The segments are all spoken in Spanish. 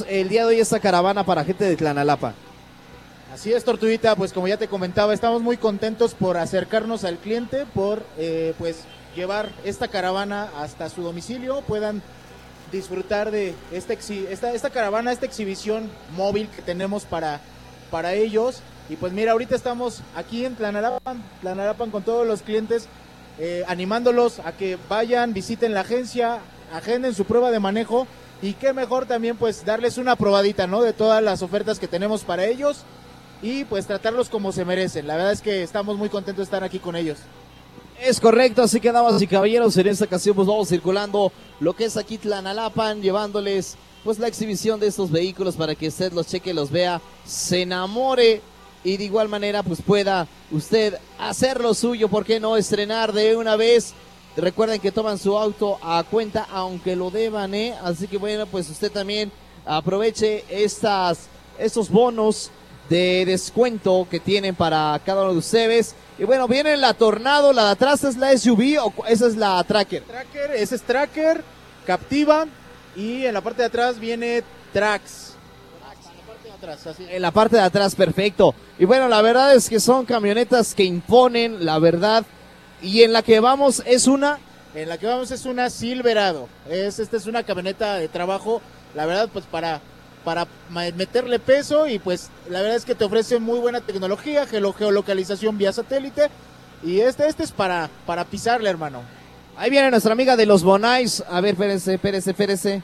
el día de hoy esta caravana para gente de Tlanalapa. Así es, Tortuguita, pues como ya te comentaba, estamos muy contentos por acercarnos al cliente, por pues llevar esta caravana hasta su domicilio, puedan disfrutar de esta caravana, esta exhibición móvil que tenemos para ellos. Y pues mira, ahorita estamos aquí en Tlanalapan con todos los clientes, animándolos a que vayan, visiten la agencia, agenden su prueba de manejo y qué mejor también pues darles una probadita, ¿no? De todas las ofertas que tenemos para ellos y pues tratarlos como se merecen. La verdad es que estamos muy contentos de estar aquí con ellos. Es correcto, así que damas y caballeros, en esta ocasión pues vamos circulando lo que es aquí Tlanalapan, llevándoles pues la exhibición de estos vehículos para que usted los cheque, los vea, se enamore y de igual manera pues pueda usted hacer lo suyo, ¿por qué no estrenar de una vez? Recuerden que toman su auto a cuenta aunque lo deban, así que bueno, pues usted también aproveche estos bonos de descuento que tienen para cada uno de ustedes. Y bueno, viene la Tornado, la de atrás es la SUV o esa es la Tracker. Ese es Tracker, Captiva y en la parte de atrás viene Trax. En la parte de atrás, perfecto. Y bueno, la verdad es que son camionetas que imponen, la verdad. Y en la que vamos es una... En la que vamos es una Silverado. Esta es una camioneta de trabajo, la verdad, pues para meterle peso y pues la verdad es que te ofrece muy buena tecnología, geolocalización vía satélite y este es para pisarle, hermano. Ahí viene nuestra amiga de los Bonais. A ver, espérese.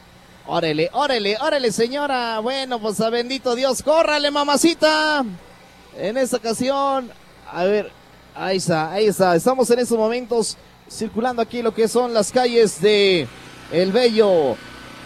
Órale, señora. Bueno, pues a bendito Dios, córrale, mamacita. En esta ocasión, a ver, ahí está. Estamos en estos momentos circulando aquí lo que son las calles de el bello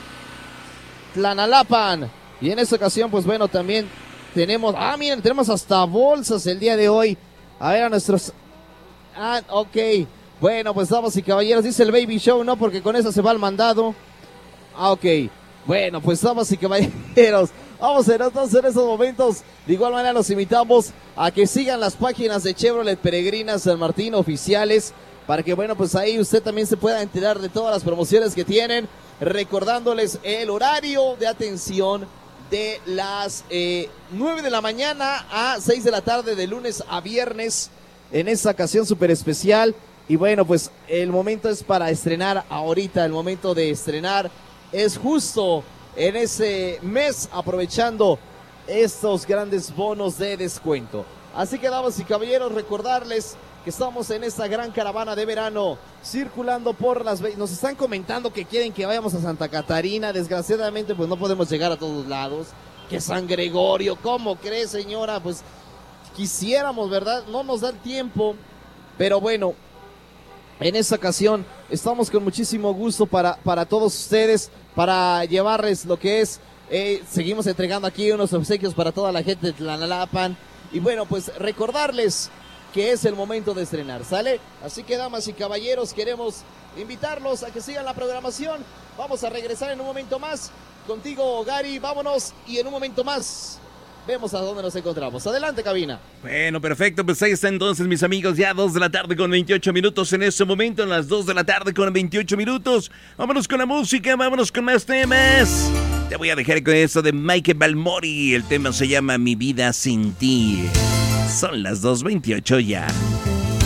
Tlanalapan. Y en esta ocasión, pues bueno, también tenemos, miren, tenemos hasta bolsas el día de hoy. A ver a nuestros, ok. Bueno, pues damas y caballeros, dice el Baby Show, no, porque con eso se va al mandado. Ok. Bueno, pues damas y caballeros, vamos entonces en estos momentos. De igual manera los invitamos a que sigan las páginas de Chevrolet Peregrina San Martín oficiales, para que bueno, pues ahí usted también se pueda enterar de todas las promociones que tienen. Recordándoles el horario de atención de las 9 de la mañana a 6 de la tarde de lunes a viernes en esta ocasión súper especial. Y bueno, pues el momento es para estrenar ahorita, el momento de estrenar es justo en ese mes, aprovechando estos grandes bonos de descuento. Así que damas y caballeros, recordarles que estamos en esta gran caravana de verano, circulando por las... Nos están comentando que quieren que vayamos a Santa Catarina. Desgraciadamente, pues no podemos llegar a todos lados. Que San Gregorio, ¿cómo cree, señora? Pues quisiéramos, ¿verdad? No nos da el tiempo. Pero bueno, en esta ocasión estamos con muchísimo gusto para todos ustedes, para llevarles lo que es... seguimos entregando aquí unos obsequios para toda la gente de Tlanalapan. Y bueno, pues recordarles que es el momento de estrenar, ¿sale? Así que damas y caballeros, queremos invitarlos a que sigan la programación. Vamos a regresar en un momento más contigo, Gary, vámonos, y en un momento más vemos a dónde nos encontramos. Adelante, cabina. Bueno, perfecto, pues ahí está entonces, mis amigos, ya 2 de la tarde con 28 minutos en este momento, en las 2 de la tarde con 28 minutos. Vámonos con la música, vámonos con más temas. Te voy a dejar con eso de Michael Balmori, el tema se llama Mi Vida Sin Ti. Son las 2:28 ya.